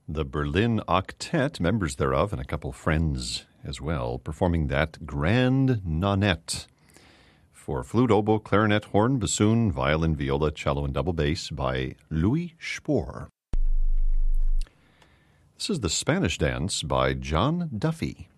the Berlin Octet, members thereof, and a couple friends as well, performing that Grand Nonette for flute, oboe, clarinet, horn, bassoon, violin, viola, cello, and double bass by Louis Spohr. This is the Spanish Dance by John Duffy.